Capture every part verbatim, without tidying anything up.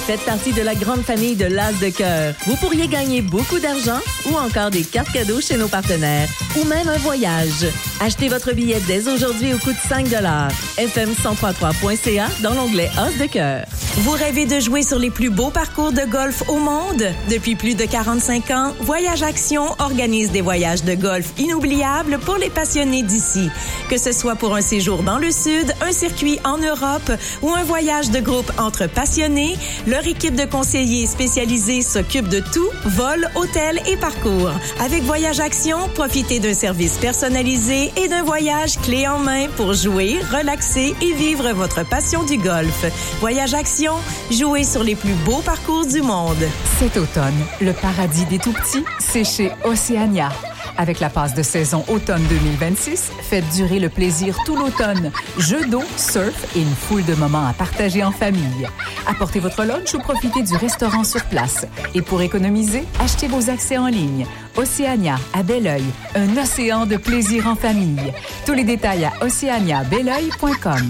Faites partie de la grande famille de l'As de cœur. Vous pourriez gagner beaucoup d'argent ou encore des cartes cadeaux chez nos partenaires ou même un voyage. Achetez votre billet dès aujourd'hui au coût de cinq dollars. F M cent trois point trois point C A dans l'onglet As de cœur. Vous rêvez de jouer sur les plus beaux parcours de golf au monde? Depuis plus de quarante-cinq ans, Voyage Action organise des voyages de golf inoubliables pour les passionnés d'ici. Que ce soit pour un séjour dans le Sud, un circuit en Europe ou un voyage de groupe entre passionnés, leur équipe de conseillers spécialisés s'occupe de tout, vol, hôtel et parcours. Avec Voyage Action, profitez d'un service personnalisé et d'un voyage clé en main pour jouer, relaxer et vivre votre passion du golf. Voyage Action, jouez sur les plus beaux parcours du monde. Cet automne, le paradis des tout-petits, c'est chez Océania. Avec la passe de saison automne deux mille vingt-six, faites durer le plaisir tout l'automne. Jeux d'eau, surf et une foule de moments à partager en famille. Apportez votre lunch ou profitez du restaurant sur place. Et pour économiser, achetez vos accès en ligne. Océania, à Belleuil, un océan de plaisir en famille. Tous les détails à océania belleuil point com.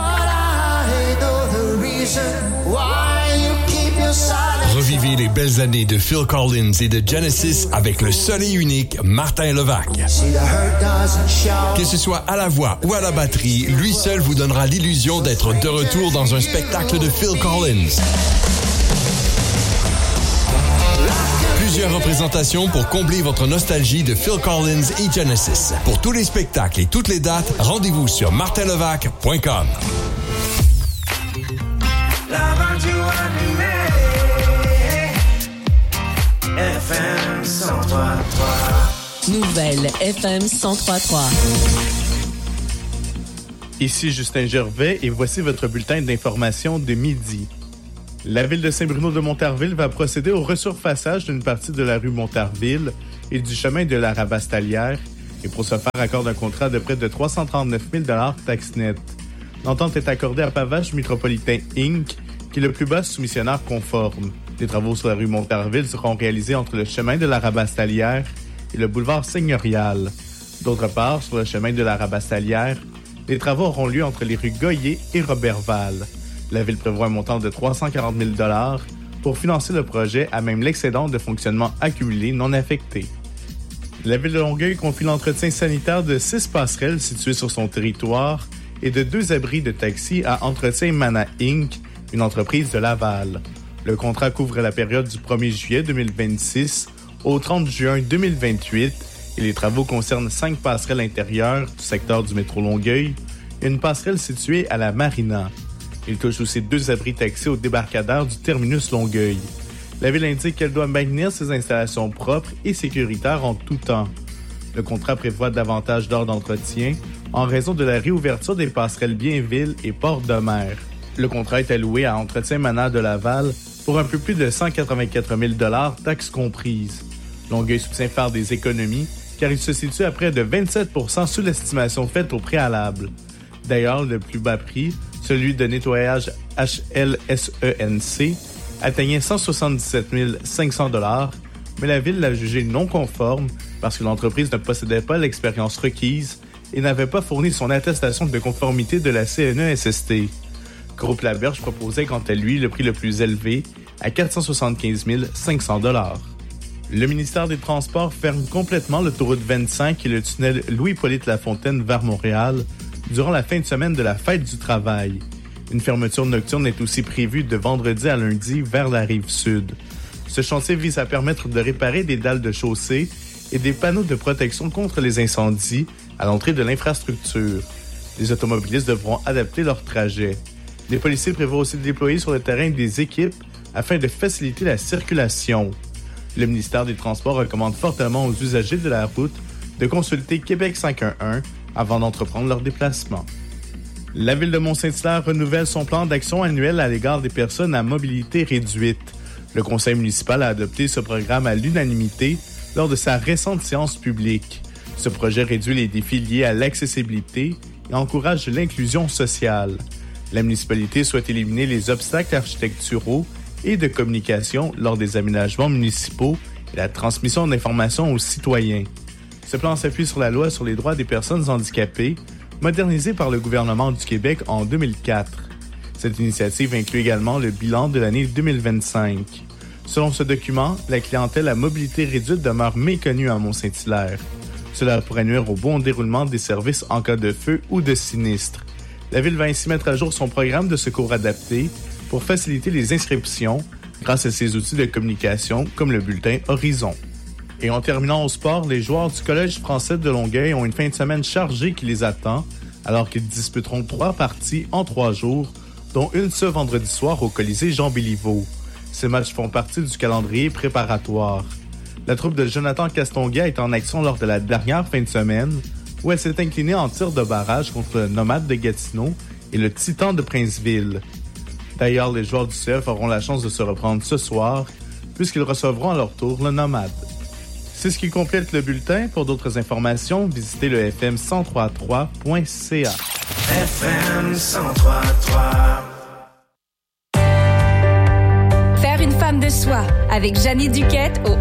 Revivez les belles années de Phil Collins et de Genesis avec le seul et unique Martin Levac. Que ce soit à la voix ou à la batterie, lui seul vous donnera l'illusion d'être de retour dans un spectacle de Phil Collins. Plusieurs représentations pour combler votre nostalgie de Phil Collins et Genesis. Pour tous les spectacles et toutes les dates, rendez-vous sur martin levac point com. La radio animée, F M cent trois point trois. Nouvelle F M cent trois point trois. Ici Justin Gervais et voici votre bulletin d'information de midi. La ville de Saint-Bruno-de-Montarville va procéder au resurfaçage d'une partie de la rue Montarville et du chemin de la Rabastalière et pour ce faire accorde un contrat de près de trois cent trente-neuf mille dollars taxes nettes. L'entente est accordée à Pavage Métropolitain Incorporated, qui est le plus bas soumissionnaire conforme. Les travaux sur la rue Montarville seront réalisés entre le chemin de la Rabastalière et le boulevard Seigneurial. D'autre part, sur le chemin de la Rabastalière, les travaux auront lieu entre les rues Goyer et Roberval. La ville prévoit un montant de trois cent quarante mille dollars pour financer le projet à même l'excédent de fonctionnement accumulé non affecté. La ville de Longueuil confie l'entretien sanitaire de six passerelles situées sur son territoire et de deux abris de taxi à Entretien Mana Incorporated, une entreprise de Laval. Le contrat couvre la période du premier juillet deux mille vingt-six au trente juin deux mille vingt-huit et les travaux concernent cinq passerelles intérieures du secteur du métro Longueuil et une passerelle située à la Marina. Il touche aussi deux abris taxis au débarcadère du terminus Longueuil. La ville indique qu'elle doit maintenir ses installations propres et sécuritaires en tout temps. Le contrat prévoit davantage d'heures d'entretien en raison de la réouverture des passerelles Bienville et Port-de-Mer. Le contrat est alloué à Entretien Mana de Laval pour un peu plus de cent quatre-vingt-quatre mille dollars, taxes comprises. Longueuil soutient faire des économies car il se situe à près de vingt-sept pour cent sous l'estimation faite au préalable. D'ailleurs, le plus bas prix, celui de nettoyage H L S E N C, atteignait cent soixante-dix-sept mille cinq cents dollars, mais la ville l'a jugé non conforme parce que l'entreprise ne possédait pas l'expérience requise et n'avait pas fourni son attestation de conformité de la C N E S S T. Groupe Laberge proposait quant à lui le prix le plus élevé à quatre cent soixante-quinze mille cinq cents dollars. Le ministère des Transports ferme complètement l'autoroute vingt-cinq et le tunnel Louis-Hippolyte Lafontaine vers Montréal durant la fin de semaine de la Fête du Travail. Une fermeture nocturne est aussi prévue de vendredi à lundi vers la rive sud. Ce chantier vise à permettre de réparer des dalles de chaussée et des panneaux de protection contre les incendies à l'entrée de l'infrastructure. Les automobilistes devront adapter leur trajet. Les policiers prévoient aussi de déployer sur le terrain des équipes afin de faciliter la circulation. Le ministère des Transports recommande fortement aux usagers de la route de consulter Québec cinq un un avant d'entreprendre leur déplacement. La ville de Mont-Saint-Hilaire renouvelle son plan d'action annuel à l'égard des personnes à mobilité réduite. Le conseil municipal a adopté ce programme à l'unanimité lors de sa récente séance publique. Ce projet réduit les défis liés à l'accessibilité et encourage l'inclusion sociale. La municipalité souhaite éliminer les obstacles architecturaux et de communication lors des aménagements municipaux et la transmission d'informations aux citoyens. Ce plan s'appuie sur la loi sur les droits des personnes handicapées, modernisée par le gouvernement du Québec en deux mille quatre. Cette initiative inclut également le bilan de l'année deux mille vingt-cinq. Selon ce document, la clientèle à mobilité réduite demeure méconnue à Mont-Saint-Hilaire. Cela pourrait nuire au bon déroulement des services en cas de feu ou de sinistre. La Ville va ainsi mettre à jour son programme de secours adapté pour faciliter les inscriptions grâce à ses outils de communication comme le bulletin Horizon. Et en terminant au sport, les joueurs du Collège français de Longueuil ont une fin de semaine chargée qui les attend alors qu'ils disputeront trois parties en trois jours, dont une ce vendredi soir au Colisée Jean Béliveau. Ces matchs font partie du calendrier préparatoire. La troupe de Jonathan Castonguay est en action lors de la dernière fin de semaine, où elle s'est inclinée en tir de barrage contre le Nomade de Gatineau et le Titan de Princeville. D'ailleurs, les joueurs du C F auront la chance de se reprendre ce soir, puisqu'ils recevront à leur tour le Nomade. C'est ce qui complète le bulletin. Pour d'autres informations, visitez le f m cent trois trois point c a. F M cent trois trois. Faire une femme de soi avec Jannie Duquette au